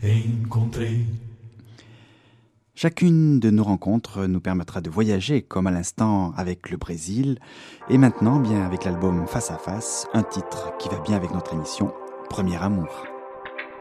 encontrei. Chacune de nos rencontres nous permettra de voyager, comme à l'instant avec le Brésil, et maintenant bien avec l'album Face à Face, un titre qui va bien avec notre émission, Premier Amour.